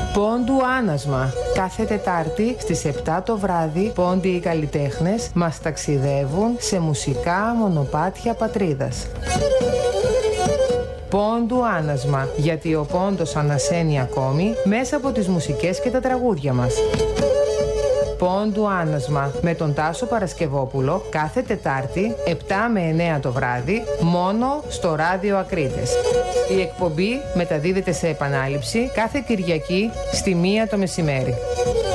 Πόντου Άνασμα. Κάθε Τετάρτη στις 7 το βράδυ, πόντοι οι καλλιτέχνες μας ταξιδεύουν σε μουσικά μονοπάτια πατρίδας. Πόντου Άνασμα, γιατί ο πόντος ανασένει ακόμη μέσα από τις μουσικές και τα τραγούδια μας. Πόντου Άνασμα με τον Τάσο Παρασκευόπουλο κάθε Τετάρτη 7 με 9 το βράδυ μόνο στο ράδιο Ακρίτες. Η εκπομπή μεταδίδεται σε επανάληψη κάθε Κυριακή στη 1 το μεσημέρι.